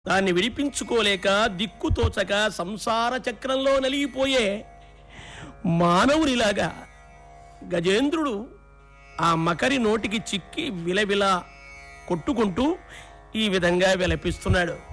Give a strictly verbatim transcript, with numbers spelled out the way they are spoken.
దాన్ని విడిపించుకోలేక దిక్కుతోచక సంసార చక్రంలో నలిగిపోయే మానవునిలాగా గజేంద్రుడు ఆ మకరి నోటికి చిక్కి విలవిల కొట్టుకుంటూ ఈ విధంగా విలపిస్తున్నాడు.